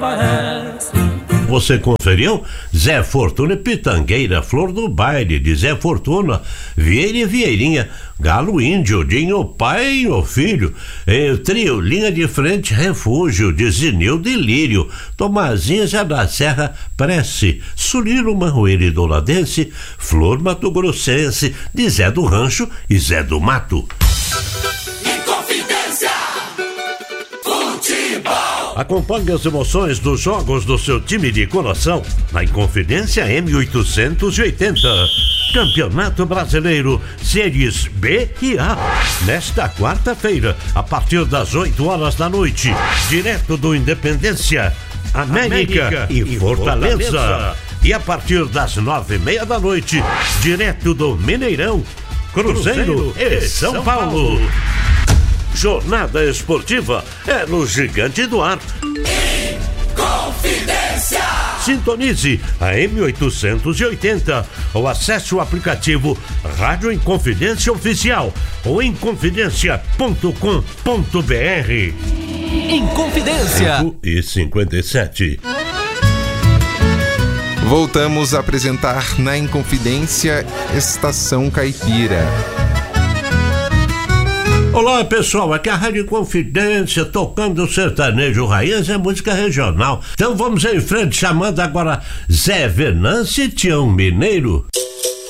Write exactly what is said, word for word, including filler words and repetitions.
Você conferiu? Zé Fortuna e Pitangueira, Flor do Baile, de Zé Fortuna, Vieira e Vieirinha, Galo Índio, Dinho Pai e o Filho, e trio Linha de Frente Refúgio, de Zinildo e Lírio, Tomazinha Zé da Serra, Prece, Suliro Manroeiro e Douradense, Flor Mato Grossense, de Zé do Rancho e Zé do Mato. Acompanhe as emoções dos jogos do seu time de coração na Inconfidência M oitocentos e oitenta. Campeonato Brasileiro, séries B e A. Nesta quarta-feira, a partir das oito horas da noite, direto do Independência, América, América e, e Fortaleza. Fortaleza. E a partir das nove e meia da noite, direto do Mineirão, Cruzeiro, Cruzeiro e São, São Paulo. Paulo. Jornada esportiva é no Gigante do Ar. Inconfidência. Sintonize a M oitocentos e oitenta ou acesse o aplicativo Rádio Inconfidência Oficial ou inconfidência ponto com ponto br. Inconfidência. cinco e cinquenta e sete. Voltamos a apresentar na Inconfidência Estação Caipira. Olá pessoal, aqui é a Rádio Confidência, tocando sertanejo raiz, é música regional. Então vamos em frente, chamando agora Zé Venâncio e Tião Mineiro.